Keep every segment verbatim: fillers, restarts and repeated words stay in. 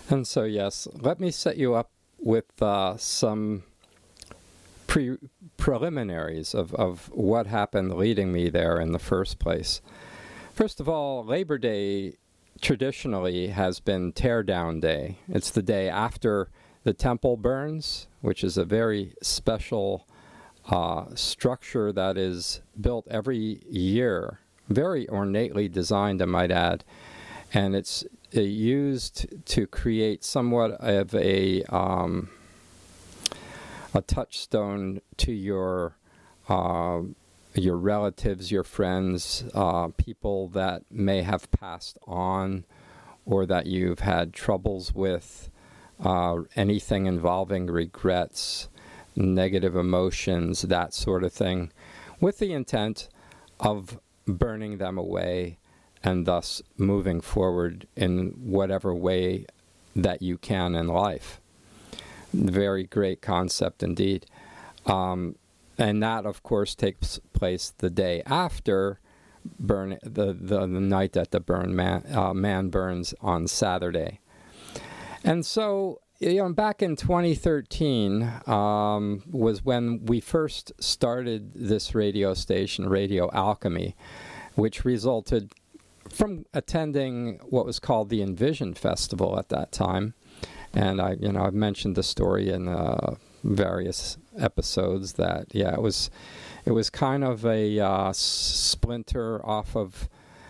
And so, yes, let me set you up with uh, some pre preliminaries of, of what happened leading me there in the first place. First of all, Labor Day traditionally has been Tear Down Day. It's the day after the temple burns, which is a very special uh, structure that is built every year, very ornately designed, I might add, and it's uh, used to create somewhat of a um, a touchstone to your uh, your relatives, your friends, uh, people that may have passed on or that you've had troubles with, uh, anything involving regrets, negative emotions, that sort of thing, with the intent of burning them away and thus moving forward in whatever way that you can in life. Very great concept indeed. Um, and that, of course, takes place the day after burn the, the, the night that the burn man, uh, man burns on Saturday. And so, you know, back in twenty thirteen um, was when we first started this radio station, Radio Alchemy, which resulted from attending what was called the Envision Festival at that time. And I, you know, I've mentioned the story in uh, various episodes that, yeah, it was, it was kind of a uh, splinter off of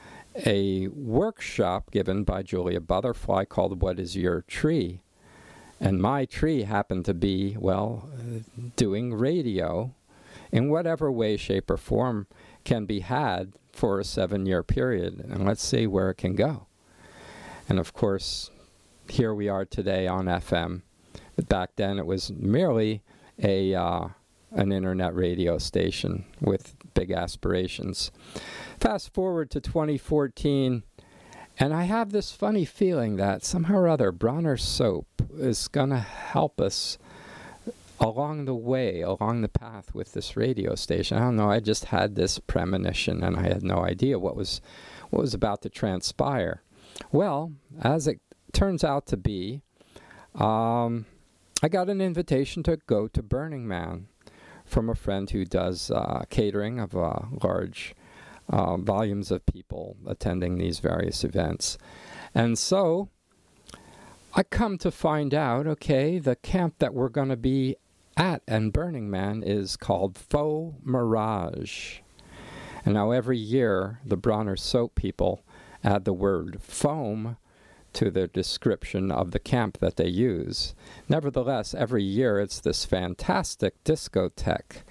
a workshop given by Julia Butterfly called "What Is Your Tree?" And my tree happened to be, well, doing radio in whatever way, shape, or form can be had for a seven-year period. And let's see where it can go. And of course, here we are today on F M. But back then it was merely a uh, an internet radio station with big aspirations. Fast forward to twenty fourteen, and I have this funny feeling that somehow or other Bronner Soap is going to help us along the way, along the path with this radio station. I don't know, I just had this premonition and I had no idea what was what was about to transpire. Well, as it turns out to be, um, I got an invitation to go to Burning Man from a friend who does uh, catering of uh, large uh, volumes of people attending these various events. And so I come to find out, okay, the camp that we're going to be at and Burning Man is called Faux Mirage. And now every year, the Bronner Soap people add the word foam to their description of the camp that they use. Nevertheless, every year it's this fantastic discotheque,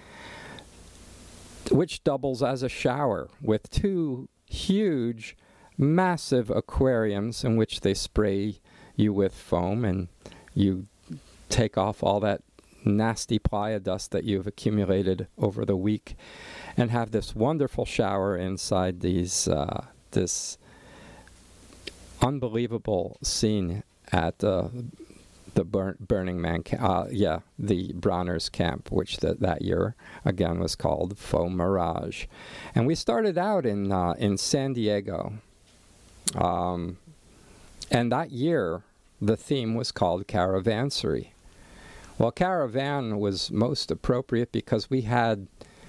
which doubles as a shower with two huge, massive aquariums in which they spray you with foam and you take off all that nasty playa dust that you've accumulated over the week and have this wonderful shower inside these uh, this unbelievable scene at uh, the burn, Burning Man, uh, yeah, the Bronner's camp, which th- that year again was called Faux Mirage, and we started out in uh, in San Diego, um, and that year the theme was called Caravansary. Well, caravan was most appropriate because we had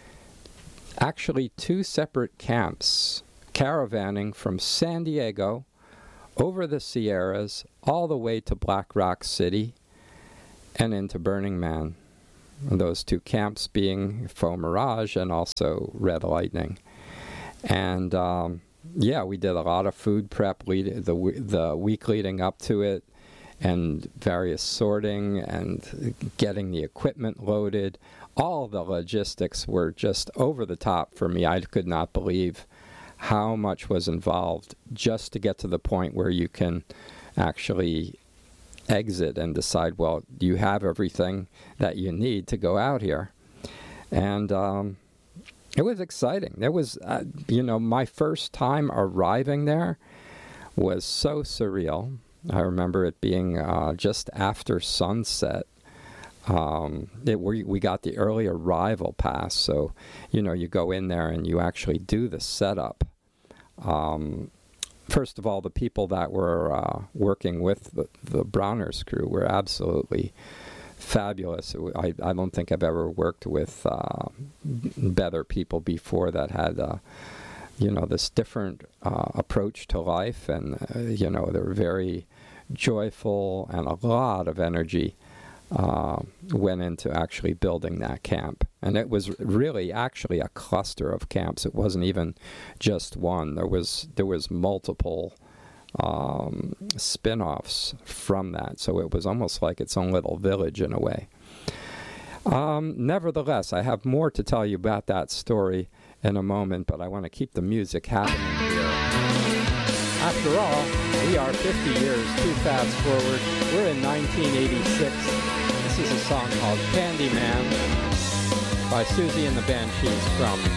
actually two separate camps caravanning from San Diego over the Sierras, all the way to Black Rock City, and into Burning Man. Those two camps being Faux Mirage and also Red Lightning. And, um, yeah, we did a lot of food prep lead- the, w- the week leading up to it, and various sorting and getting the equipment loaded. All the logistics were just over the top for me. I could not believe how much was involved just to get to the point where you can actually exit and decide, well, you have everything that you need to go out here. And um, it was exciting. It was, uh, you know, my first time arriving there was so surreal. I remember it being uh, just after sunset. Um, it, we, we got the early arrival pass, so, you know, you go in there and you actually do the setup um, first of all, the people that were uh, working with the, the Bronner's crew were absolutely fabulous. I, I don't think I've ever worked with uh, better people before that had, uh, you know, this different uh, approach to life. And, uh, you know, they're very joyful, and a lot of energy uh, went into actually building that camp. And it was really actually a cluster of camps. It wasn't even just one. There was there was multiple um, spin-offs from that. So it was almost like its own little village in a way. Um, nevertheless, I have more to tell you about that story in a moment, but I want to keep the music happening here. After all, we are fifty years too fast forward. We're in nineteen eighty-six. This is a song called Candyman by Susie and the Banshees from